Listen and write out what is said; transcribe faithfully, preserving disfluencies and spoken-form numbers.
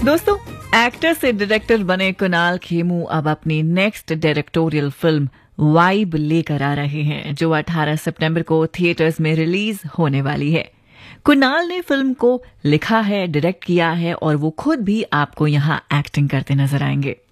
दोस्तों, एक्टर से डायरेक्टर बने कुणाल खेमू अब अपनी नेक्स्ट डायरेक्टोरियल फिल्म वाइब लेकर आ रहे हैं, जो अठारह सितंबर को थिएटर्स में रिलीज होने वाली है। कुणाल ने फिल्म को लिखा है, डायरेक्ट किया है और वो खुद भी आपको यहां एक्टिंग करते नजर आएंगे।